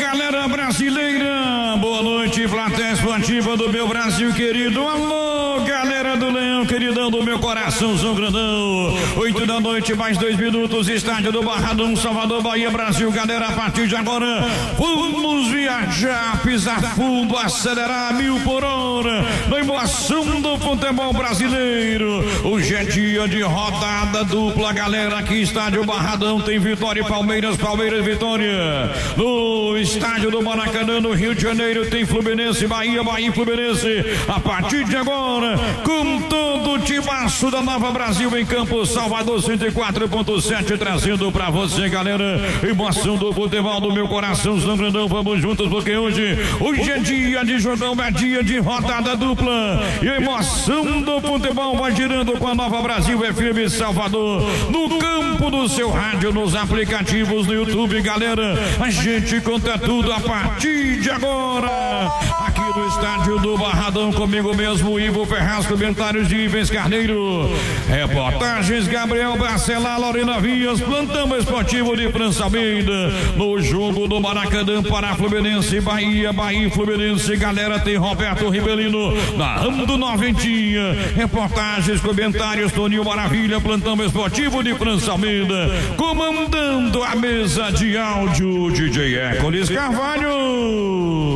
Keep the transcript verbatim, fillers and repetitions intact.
galera brasileira, boa noite, plateia esportiva do meu Brasil querido. Alô, galera do Leão, queridão do meu coraçãozão grandão. Oito da noite, mais dois minutos, estádio do Barradão, Salvador, Bahia, Brasil. Galera, a partir de agora, vamos viajar, pisar fundo, acelerar mil por hora na emoção do futebol brasileiro. Hoje é dia de rodada dupla, galera. Aqui, estádio Barradão, tem Vitória e Palmeiras, Palmeiras, Vitória. No estádio do Maracanã, no Rio de Janeiro, tem Fluminense, Bahia, Bahia, Fluminense. A partir de agora, com todo o timaço da Nova Brasil em campo, Salvador cento e quatro ponto sete, trazendo pra você, galera, emoção do futebol do meu coração, São Grandão. Vamos juntos, porque hoje, hoje é dia de jogão, é dia de rodada dupla. E a emoção do futebol vai girando com a Nova Brasil F M Salvador, no campo do seu rádio, nos aplicativos, no YouTube, galera. A gente conta tudo a partir de agora, aqui no estádio do Barradão, comigo mesmo, Ivo Ferraz, comentários de Ives Carneiro, reportagens Gabriel Barcelar, Lorena Vias, plantão esportivo de França Almeida, no jogo do Maracanã para Fluminense, Bahia, Bahia, Fluminense, galera, tem Roberto Ribelino, narrando noventinha, reportagens, comentários, Toninho Maravilha, plantão esportivo de França Almeida, comandando a mesa de áudio, D J Hércules Carvalho.